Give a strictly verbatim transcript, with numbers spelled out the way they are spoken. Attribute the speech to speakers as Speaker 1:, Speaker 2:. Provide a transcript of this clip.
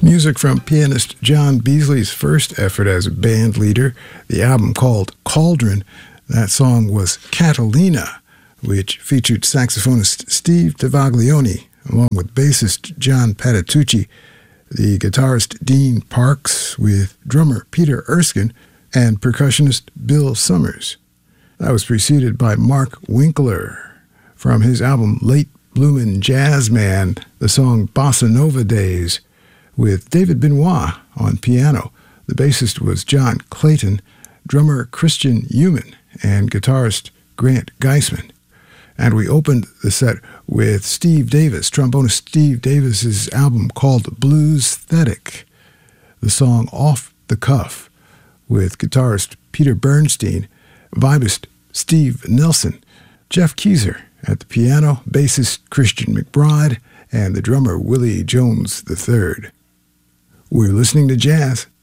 Speaker 1: Music from pianist John Beasley's first effort as a band leader, the album called Cauldron. That song was Catalina, which featured saxophonist Steve Tavaglione, along with bassist John Patitucci, the guitarist Dean Parks, with drummer Peter Erskine, and percussionist Bill Summers. That was preceded by Mark Winkler from his album Late Bloomin' Jazz Man, the song Bossa Nova Days, with David Benoit on piano. The bassist was John Clayton, drummer Christian Human, and guitarist Grant Geisman. And we opened the set with Steve Davis, trombonist Steve Davis's album called Bluesthetic, the song Off the Cuff, with guitarist Peter Bernstein, vibist Steve Nelson, Jeff Keyser at the piano, bassist Christian McBride, and the drummer Willie Jones the third. We're listening to jazz